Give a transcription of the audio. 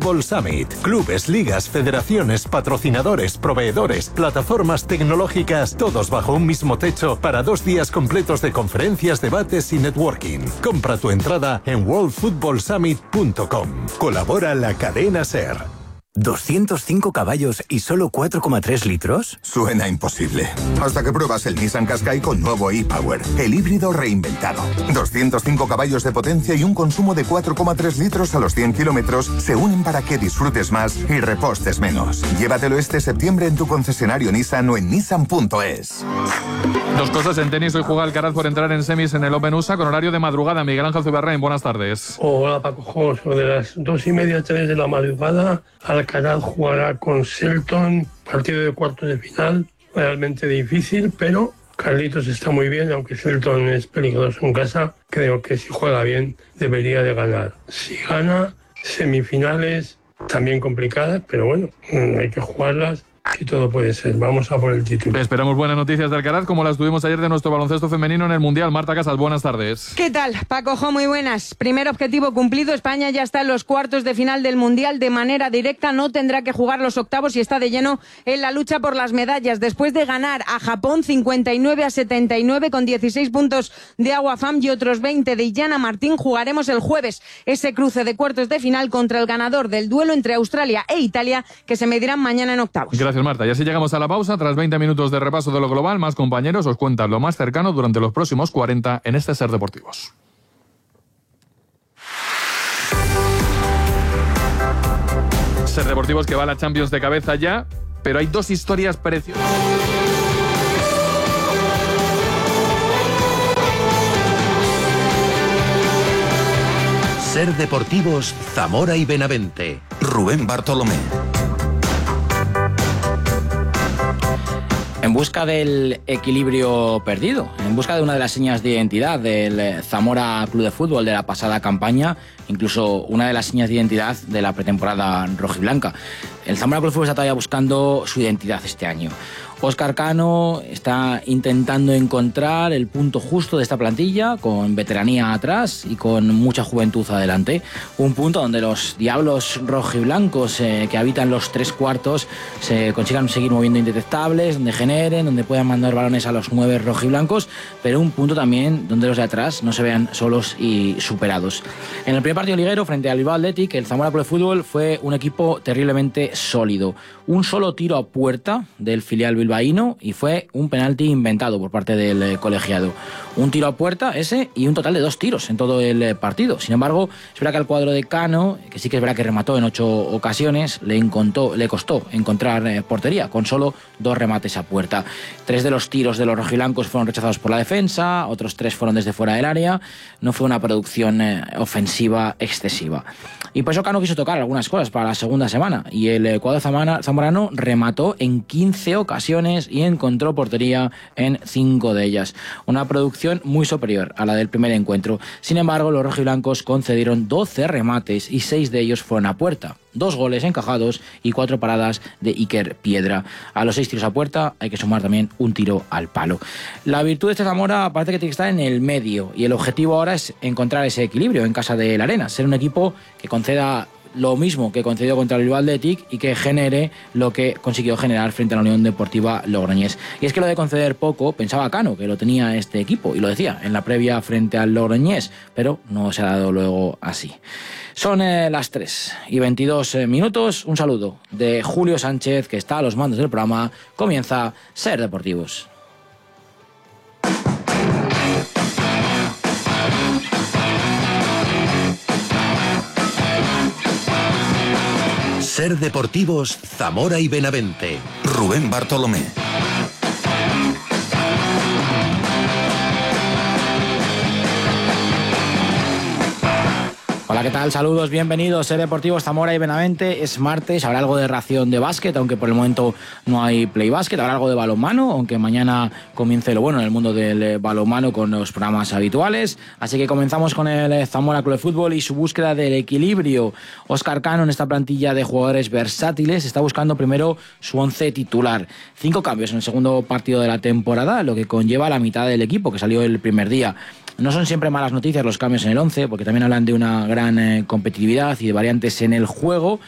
Football Summit. Clubes, ligas, federaciones, patrocinadores, proveedores, plataformas tecnológicas, todos bajo un mismo techo para 2 días completos de conferencias, debates y networking. Compra tu entrada en worldfootballsummit.com. Colabora la cadena SER. ¿205 caballos y solo 4,3 litros? Suena imposible. Hasta que pruebas el Nissan Qashqai con nuevo e-Power, el híbrido reinventado. 205 caballos de potencia y un consumo de 4,3 litros a los 100 kilómetros se unen para que disfrutes más y repostes menos. Llévatelo este septiembre en tu concesionario Nissan o en nissan.es. Dos cosas en tenis. Hoy juega Alcaraz por entrar en semis en el Open USA con horario de madrugada. Miguel Ángel Zuberrain, buenas tardes. Hola Paco, sobre las 2:30, 3 de la madrugada, Alcaraz jugará con Shelton, partido de cuartos de final, realmente difícil, pero Carlitos está muy bien, aunque Shelton es peligroso en casa, creo que si juega bien debería de ganar. Si gana, semifinales también complicadas, pero bueno, hay que jugarlas. Y todo puede ser. Vamos a por el título. Esperamos buenas noticias de Alcaraz, como las tuvimos ayer de nuestro baloncesto femenino en el Mundial. Marta Casas, buenas tardes. ¿Qué tal, Paco? Muy buenas. Primer objetivo cumplido. España ya está en los cuartos de final del Mundial de manera directa. No tendrá que jugar los octavos y está de lleno en la lucha por las medallas. Después de ganar a Japón 59-79 con 16 puntos de Agua Fam y otros 20 de Illana Martín, jugaremos el jueves ese cruce de cuartos de final contra el ganador del duelo entre Australia e Italia, que se medirán mañana en octavos. Gracias, Marta. Y así llegamos a la pausa. Tras 20 minutos de repaso de lo global, más compañeros os cuentan lo más cercano durante los próximos 40 en este Ser Deportivos. Ser Deportivos que va a la Champions de cabeza ya, pero hay dos historias preciosas. Ser Deportivos, Zamora y Benavente. Rubén Bartolomé. En busca del equilibrio perdido, en busca de una de las señas de identidad del Zamora Club de Fútbol de la pasada campaña, incluso una de las señas de identidad de la pretemporada rojiblanca. El Zamora Club de Fútbol está todavía buscando su identidad este año. Óscar Cano está intentando encontrar el punto justo de esta plantilla, con veteranía atrás y con mucha juventud adelante. Un punto donde los diablos rojiblancos que habitan los 3/4 se consigan seguir moviendo indetectables, donde generen, donde puedan mandar balones a los 9 rojiblancos, pero un punto también donde los de atrás no se vean solos y superados. En el primer partido liguero frente al Bilbao Athletic, el Zamora Club de Fútbol fue un equipo terriblemente sólido. Un solo tiro a puerta del filial bilbaíno y fue un penalti inventado por parte del colegiado. Un tiro a puerta ese y un total de 2 tiros en todo el partido. Sin embargo, es verdad que al cuadro de Cano, que sí que es verdad que remató en 8 ocasiones, le costó encontrar portería, con solo 2 remates a puerta. 3 de los tiros de los rojiblancos fueron rechazados por la defensa, otros 3 fueron desde fuera del área. No fue una producción ofensiva excesiva. Y por eso Cano quiso tocar algunas cosas para la segunda semana, y el cuadro zamorano remató en 15 ocasiones y encontró portería en 5 de ellas. Una producción muy superior a la del primer encuentro. Sin embargo, los rojiblancos concedieron 12 remates y 6 de ellos fueron a puerta. 2 goles encajados y 4 paradas de Iker Piedra. A los 6 tiros a puerta hay que sumar también un tiro al palo. La virtud de este Zamora parece que tiene que estar en el medio, y el objetivo ahora es encontrar ese equilibrio en casa de la Arena, ser un equipo que conceda lo mismo que concedió contra el Bilbao Athletic y que genere lo que consiguió generar frente a la Unión Deportiva Logroñés. Y es que lo de conceder poco, pensaba Cano que lo tenía este equipo, y lo decía en la previa frente al Logroñés, pero no se ha dado luego así. Son las 3:22. Un saludo de Julio Sánchez, que está a los mandos del programa. Comienza Ser Deportivos. Ser Deportivos, Zamora y Benavente. Rubén Bartolomé. Hola, ¿qué tal? Saludos, bienvenidos. Ser Deportivos, Zamora y Benavente. Es martes, habrá algo de ración de básquet, aunque por el momento no hay play básquet. Habrá algo de balonmano, aunque mañana comience lo bueno en el mundo del balonmano con los programas habituales. Así que comenzamos con el Zamora Club de Fútbol y su búsqueda del equilibrio. Óscar Cano, en esta plantilla de jugadores versátiles, está buscando primero su 11 titular. 5 cambios en el segundo partido de la temporada, lo que conlleva la mitad del equipo que salió el primer día. No son siempre malas noticias los cambios en el 11, porque también hablan de una gran competitividad y de variantes en el juego,